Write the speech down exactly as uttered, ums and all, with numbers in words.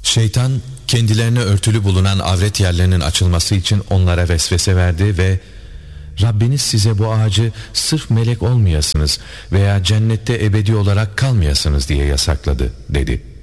Şeytan kendilerine örtülü bulunan avret yerlerinin açılması için onlara vesvese verdi ve Rabbiniz size bu ağacı sırf melek olmayasınız veya cennette ebedi olarak kalmayasınız diye yasakladı dedi.